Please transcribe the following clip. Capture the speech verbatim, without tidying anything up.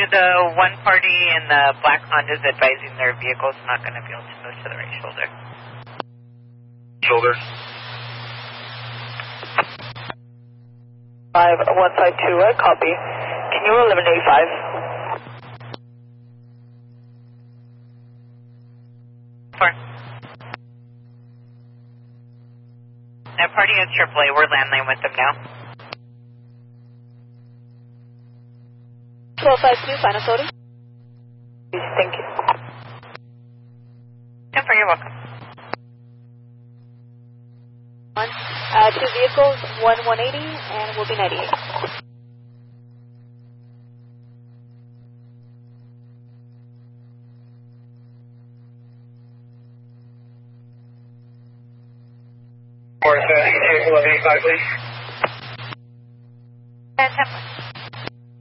the one party in the black Honda is advising their vehicle's not going to be able to move to the right shoulder. Shoulder. five one five two, uh, copy. Can you eleven eighty-five? Four. That party is triple A. We're landline with them now. twelve five two, final total. Thank you. Yeah, for you're welcome. One, uh, two vehicles, one one eighty, and we'll be ninety-eight. Morris, uh, eleven eighty-five, please. And ten.